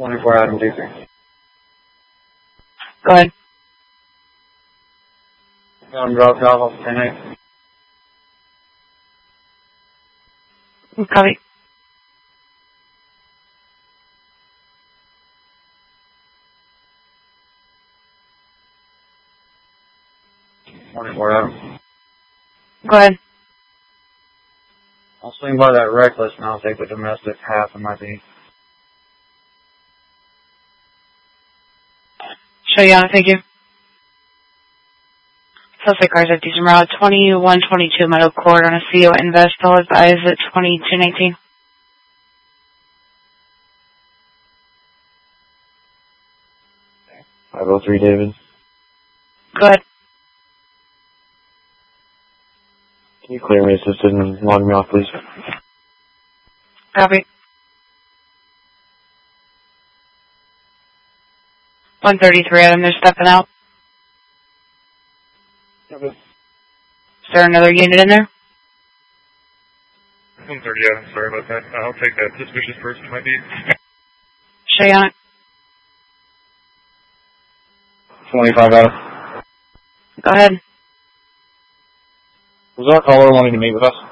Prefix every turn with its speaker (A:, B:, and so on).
A: 24 Adam D3.
B: Go ahead.
A: I'm dropped off 10-8.
B: Copy.
A: Adam.
B: Go ahead.
A: I'll swing by that reckless and I'll take the domestic half of my beat.
B: Show you on, thank you. Suspect cars at Diesel Route 2122 Meadow Court on a CO Invest. All advised at 2219.
A: .503 David.
B: Go ahead.
A: Can you clear me assisted and log me off, please?
B: Copy. 133 Adam, they're stepping out.
A: Okay.
B: Is there another unit in there?
C: 130 Adam, sorry about that. I'll take that suspicious person might be.
B: Show you on it.
A: 25 Adam.
B: Go ahead.
A: Was our caller wanting to meet with us?